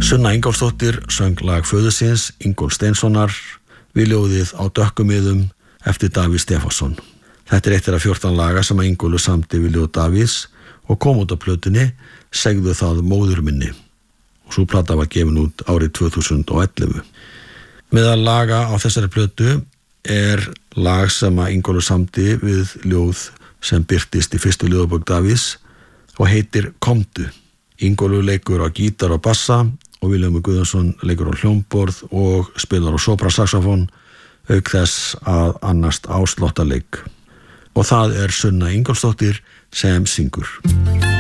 Sunna Ingólfsdóttir söng lag föðursins Ingólfs Steinssonar við ljóðið Á dökkumiðum eftir Davíð Stefánsson. Þetta er eitt af 14 laga sem að Ingólfur samdi við ljóð Davíðs og kom út á plötunni Segðu það móður minni. Og sú plata var gefin út árið 2011. Meðal laga á þessari plötu er lag sem að Ingólfur samdi við ljóð sem birtist í fyrstu ljóðabók Davíðs og heitir Komdu. Ingólfur leikur á gítar og bassa og Vilhjálmur Guðjónsson leikur á hljómborð og spilar á soprasaxofón auk þess að annast á slottaleik. Og það er Sunna Ingólfsdóttir sem syngur.